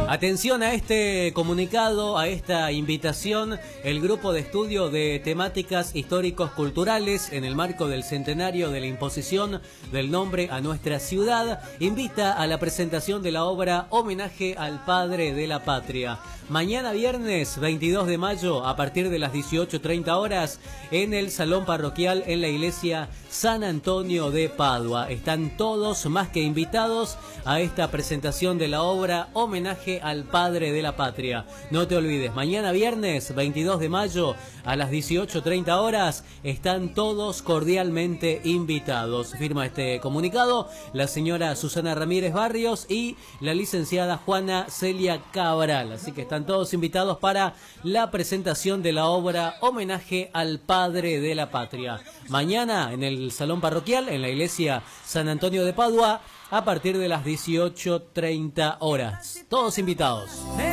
Atención a este comunicado, a esta invitación. El grupo de estudio de temáticas históricos culturales en el marco del centenario de la imposición del nombre a nuestra ciudad invita a la presentación de la obra Homenaje al Padre de la Patria. Mañana viernes 22 de mayo a partir de las 18:30 horas en el Salón Parroquial en la Iglesia San Antonio de Padua. Están todos más que invitados a esta presentación de la obra Homenaje al Padre de la Patria. No te olvides, mañana viernes 22 de mayo a las 18:30 horas están todos cordialmente invitados. Firma este comunicado la señora Susana Ramírez Barrios y la licenciada Juana Celia Cabral. Así que están todos invitados para la presentación de la obra Homenaje al Padre de la Patria. Mañana en el Salón Parroquial, en la Iglesia San Antonio de Padua, a partir de las 18:30 horas. Todos invitados.